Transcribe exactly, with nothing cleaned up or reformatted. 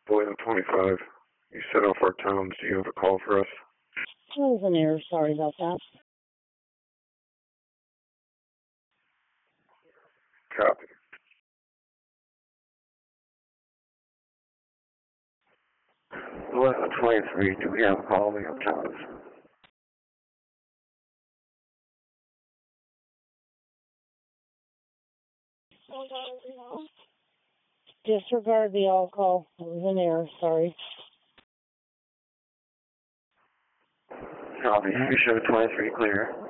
Boylan twenty-five. You set off our towns. Do you have a call for us? That was an error. Sorry about that. Copy. Boylan twenty-three. Do we have a call? We have towns. Disregard the all call. It was an error. Sorry. Copy. You show twenty-three clear.